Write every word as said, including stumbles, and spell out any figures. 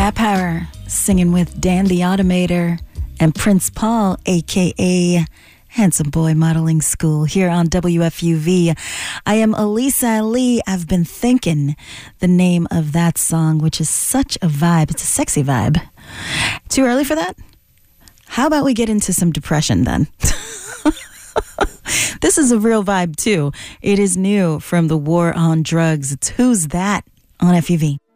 Cat Power singing with Dan the Automator and Prince Paul, a k a. Handsome Boy Modeling School, here on W F U V. I am Elisa Lee. I've been thinking the name of that song, which is such a vibe. It's a sexy vibe. Too early for that? How about we get into some depression then? This is a real vibe too. It is new from the War on Drugs. It's Who's That on F U V.